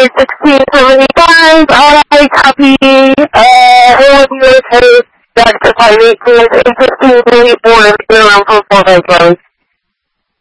1675, alright, copy, everyone here is that's the pilot, 1674, around 4 5